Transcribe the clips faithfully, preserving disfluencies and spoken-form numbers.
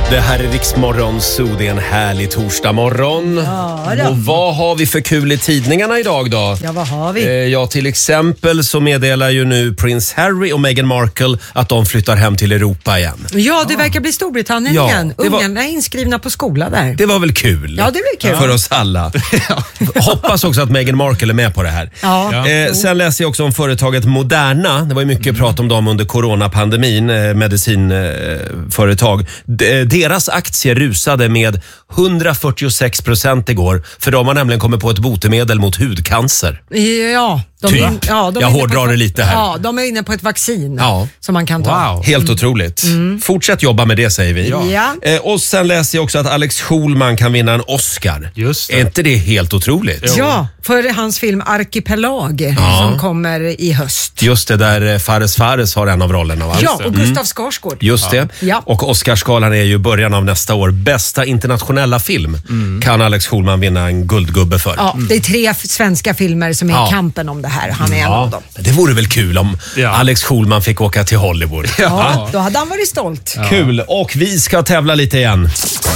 Det här är Riksmorgon Zoo, det är en härlig torsdagmorgon. Ja, och vad har vi för kul i tidningarna idag då? Ja, vad har vi? Eh, ja, till exempel så meddelar ju nu Prins Harry och Meghan Markle att de flyttar hem till Europa igen. Ja, det verkar bli Storbritannien Ja, igen. det var- Ungarna är inskrivna på skola där. Det var väl kul? Ja, det blir kul. För oss alla. Hoppas också att Meghan Markle är med på det här. Ja. Eh, sen läser jag också om företaget Moderna. Det var ju mycket prat om dem under coronapandemin, eh, medicinföretag. Eh, D- deras aktier rusade med hundrafyrtiosex procent igår, för de har nämligen kommit på ett botemedel mot hudcancer. Ja, de, Typ. ja, de Jag är inne hårdrar på ett, det lite här. Ja, de är inne på ett vaccin Ja. som man kan ta. Helt otroligt. Fortsätt jobba med det, säger vi. Ja. Eh, och sen läser jag också att Alex Schulman kan vinna en Oscar. Just det. Är inte det helt otroligt? Ja, för hans film Arkipelag som kommer i höst. Just det, där eh, Fares Fares har en av rollerna, va? Ja, och Gustav Skarsgård. Just det. Ja. Och Oscarsgalan är ju början av nästa år. Bästa internationella film kan Alex Schulman vinna en guldgubbe för. Ja, det är tre f- svenska filmer som är Ja. i kampen om det här. Han är en av dem. Men det vore väl kul om Ja. Alex Schulman fick åka till Hollywood. Ja, då hade han varit stolt. Kul, och vi ska tävla lite igen.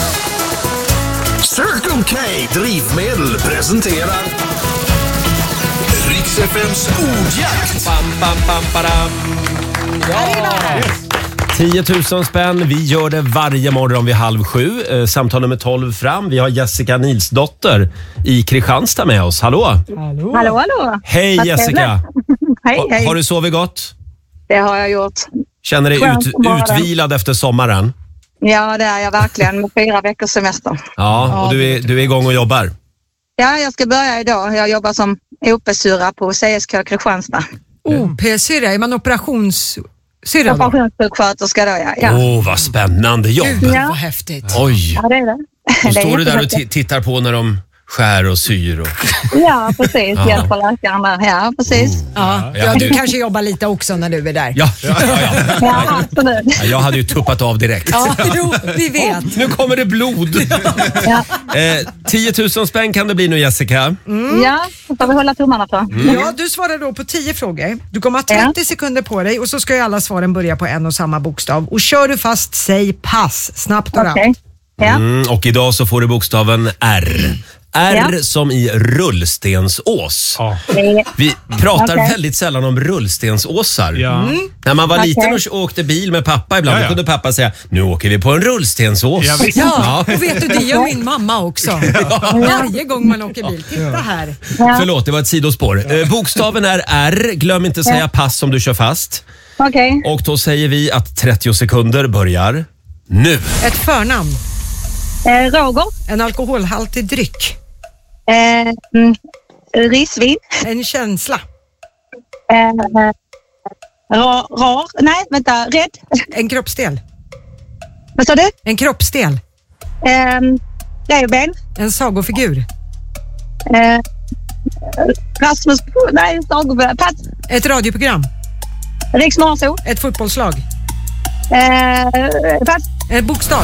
Circle K Drivmedel presenterar Rix F M's ordjakt. tio tusen spänn, vi gör det varje morgon vid halv sju. Eh, samtal nummer tolv fram. Vi har Jessica Nilsdotter i Kristianstad med oss. Hallå! Hallå, hallå. Hej Vad Jessica! trevligt. Hej, Ha, hej. har du sovit gott? Det har jag gjort. Känner dig Skönt ut, att vara där. utvilad efter sommaren? Ja, det är jag verkligen med fyra veckors semester. Ja, och du är, du är igång och jobbar? Ja, jag ska börja idag. Jag jobbar som O P-syrra på C S K Kristianstad. O P-syrra, är man operationssyrra då? Operationssjuksköterska då, ja. Åh, ja. oh, vad spännande jobb! Gud, Ja. vad häftigt. Oj! Ja, det är det. Då Det är står du där och jättehäftigt. ti- tittar på när de skär och syr. Och... Ja, precis. Hjälper läkaren där. Ja, precis. Ja, Ja, ja, du du- kanske jobbar lite också när du är där. Ja, ja, ja, ja. Ja, absolut. Ja, jag hade ju tuppat av direkt. Ja, jo, vi vet. Nu kommer det blod! Ja, Eh, tio tusen spänn kan det bli nu, Jessica. ja så får vi hålla tummarna för. Ja, du svarar då på tio frågor. Du kommer ha trettio sekunder på dig och så ska ju alla svaren börja på en och samma bokstav. Och kör du fast, säg pass. Snabbt och Okej. rappt. Ja. Mm, och idag så får du bokstaven R. R Ja. som i rullstensås. Ja. Det- Vi pratar Okej. väldigt sällan om rullstensåsar. Ja. När man var Okej. liten och åkte bil med pappa ibland, Ja, då ja. kunde pappa säga, nu åker vi på en rullstensås. Ja, visst. Ja, och vet du, det gör min mamma också. Varje gång man åker bil. Titta här. Förlåt, det var ett sidospår. Eh, bokstaven är R. Glöm inte säga pass om du kör fast. Okej. Och då säger vi att trettio sekunder börjar nu. Ett förnamn. Eh, Roger. En alkoholhaltig dryck. Eh, mm, risvin. En känsla. Eh, rar, rar. Nej, vänta. Rädd. En kroppsdel. Vad sa du? En kroppsdel. Eh, Revben. En sagofigur. Eh, Rasmus... Nej, Sagoberg. Pass. Ett radioprogram. Riks Morgonzoo. Ett fotbollslag. Eh, pass. En bokstav.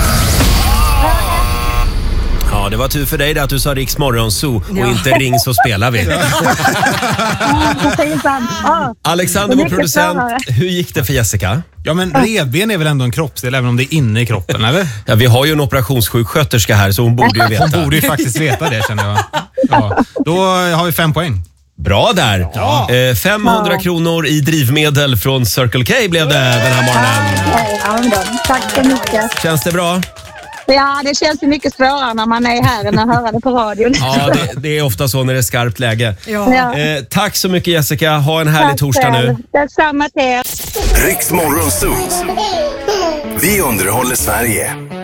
Ja, det var tur för dig det att du sa Riks Morgonzoo och Ja. inte Ring så spelar vi. Precis. Ja. Alexander, vår Mycket producent, svårare. hur gick det för Jessica? Ja, men revben är väl ändå en kroppsdel även om det är inne i kroppen, eller? Ja, vi har ju en operationssjuksköterska här så hon borde ju veta. Hon borde ju faktiskt veta det, känner jag. Ja. Då har vi fem poäng. Bra där. Eh, femhundra kronor i drivmedel från Circle K blev det den här morgonen. Ja, men då. Tack så mycket. Känns det bra? Ja, det känns ju mycket svårare när man är här än att höra det på radion. Ja, det, det är ofta så när det är skarpt läge. Ja. Ja. Eh, tack så mycket Jessica. Ha en härlig Tack torsdag själv. nu. Detsamma till er. Rix Morgonzoo. Vi underhåller Sverige.